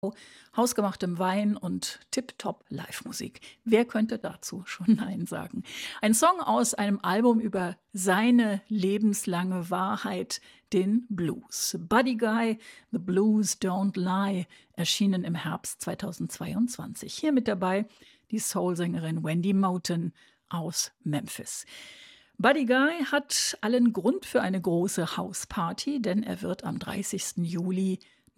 hausgemachtem Wein und tipptopp Livemusik. Wer könnte dazu schon Nein sagen? Ein Song aus einem Album über seine lebenslange Wahrheit, den Blues. Buddy Guy, The Blues Don't Lie, erschienen im Herbst 2022. Hier mit dabei die Soulsängerin Wendy Moten aus Memphis. Buddy Guy hat allen Grund für eine große Hausparty, denn er wird am 30. Juli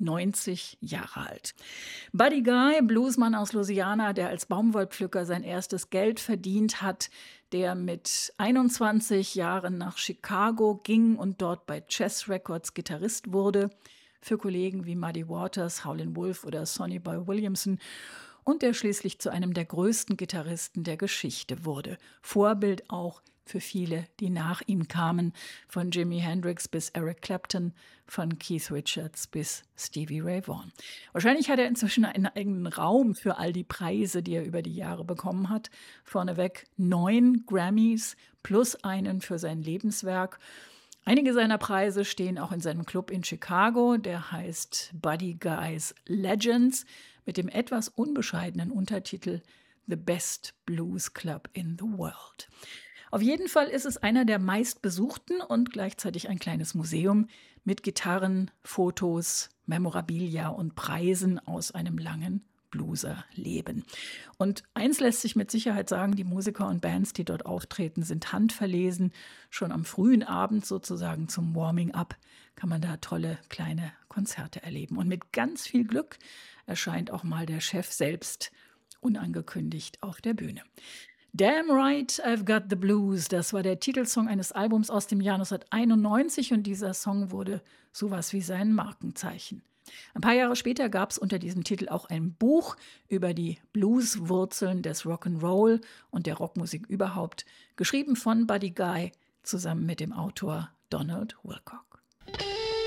90 Jahre alt. Buddy Guy, Bluesmann aus Louisiana, der als Baumwollpflücker sein erstes Geld verdient hat, der mit 21 Jahren nach Chicago ging und dort bei Chess Records Gitarrist wurde, für Kollegen wie Muddy Waters, Howlin' Wolf oder Sonny Boy Williamson, und der schließlich zu einem der größten Gitarristen der Geschichte wurde. Vorbild auch für viele, die nach ihm kamen, von Jimi Hendrix bis Eric Clapton, von Keith Richards bis Stevie Ray Vaughan. Wahrscheinlich hat er inzwischen einen eigenen Raum für all die Preise, die er über die Jahre bekommen hat. Vorneweg 9 Grammys plus einen für sein Lebenswerk. Einige seiner Preise stehen auch in seinem Club in Chicago, der heißt Buddy Guy's Legends, mit dem etwas unbescheidenen Untertitel The Best Blues Club in the World. Auf jeden Fall ist es einer der meistbesuchten und gleichzeitig ein kleines Museum mit Gitarren, Fotos, Memorabilia und Preisen aus einem langen Blueser-Leben. Und eins lässt sich mit Sicherheit sagen, die Musiker und Bands, die dort auftreten, sind handverlesen. Schon am frühen Abend sozusagen zum Warming-up kann man da tolle kleine Konzerte erleben. Und mit ganz viel Glück erscheint auch mal der Chef selbst unangekündigt auf der Bühne. Damn Right, I've Got the Blues, das war der Titelsong eines Albums aus dem Jahr 1991 und dieser Song wurde sowas wie sein Markenzeichen. Ein paar Jahre später gab es unter diesem Titel auch ein Buch über die Blueswurzeln des Rock'n'Roll und der Rockmusik überhaupt, geschrieben von Buddy Guy zusammen mit dem Autor Donald Wilcock.